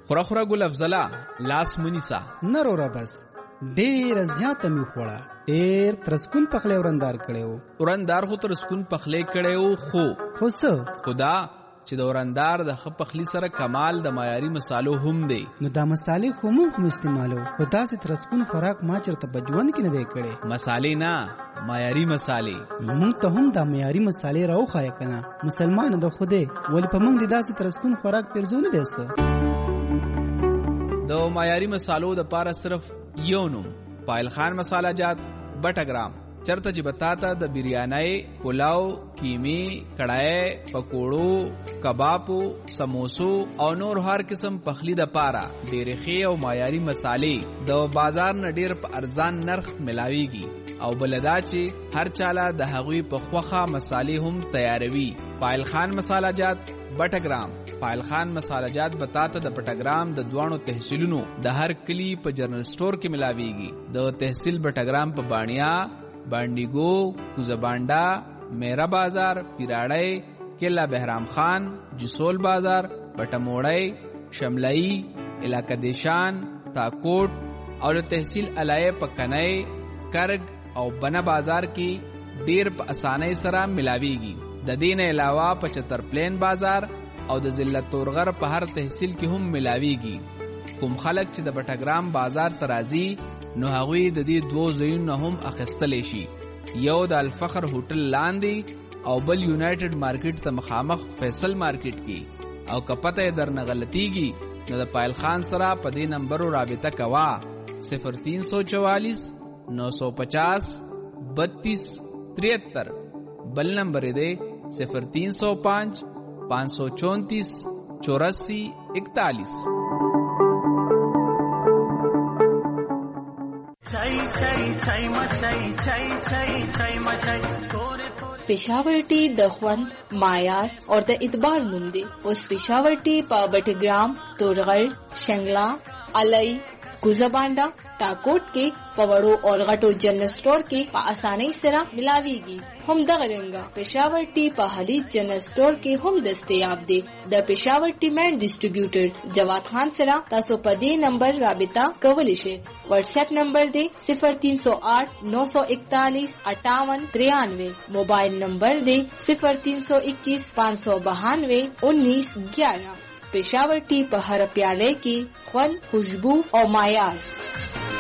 خورا ګل افضلا لاس منیسا نرورا بس ډیر زیاته می خوړه ډیر ترسکون پخلی ورندار کړو خو ترسکون پخلی کړو خو خدا چې د ورندار د خ پخلی سره کمال د معیاري مصالو هم دی. نو دا مصالې خو موږ استعمالو خو داسې ترسکون خوراک ما چرته بجوان کې نه دی کړي. مصالې نه معیاري مصالې. موږ ته هم دا معیاري مصالې راوخایه کنه مسلمان د خوده ولی په موږ د داسې ترسکون خوراک پرځونه دی څه. د معیاري مصالو د پاره صرف یو نوم پایل خان مساله جات بټګرام چرته چې بتاتا د بریانای پلاو کیمی کڑای پکوړو کبابو سموسو او نور هر قسم پخلی د پاره ډېرې ښې او معیاري مصالې د بازار نه ډېر په ارزان نرخ ملاويږي او بلدا چې هر چاله د هغوی په خوخه مصالې هم تیاروي. پایل خان مساله جات بټګرام پایل خان مساله جات بتاته د بټګرام د دوانو تحصیلونو د هر کلی په جنرال سٹور کې ملاويږي. د تحصیل بټګرام په بانیا بانډیګو کوزبانډا میرا بازار پیراړی کلا بهرام خان جسول بازار بټموړی شملئی علاقہ دیشان تاکوټ او د تحصیل علای پکنای کرګ او بنا بازار کې ډیر په اسانۍ سره ملاويږي. د دین علاوه 75 پلین بازار او د ضلع تورغر په هر تحصیل کې هم ملاويږي. کوم خلک چې د بټګرام بازار ترازی نو هغوی د دې دوه ځایونو هم اخیستلی شي. یو د الفخر هوټل لاندې او بل یونایټډ مارکیټ ته مخامخ فیصل مارکیټ کې. او که پته یې درنه غلطیږي نو د پایل خان سره په دې نمبرو رابطه کوه 0344 950 32 73 بل نمبر دی 0305 534 84 41. Peshawar टी د خوند معیار اور د اعتبار نوم دی. اوس Peshawar टी په بټګرام تورغړ شنگلا علي کوزبانډا ټاکوټ کې پوړو اور غټو جنرل سٹور کې په اسانۍ سره ملاويږي. هم دغه رنګه Peshawar टी په حلی جنرل سٹور کې هم دستیاب دی. د Peshawar टी مین ډیسټریبیوټر جواد خان سره تاسو په دې نمبر رابطه کولی شئ. واتس اپ نمبر دی 0308 941 5893. موبایل نمبر دی 0321 592 1911. Peshawar टी په هر پیاله کې خوند خوشبو او معیار.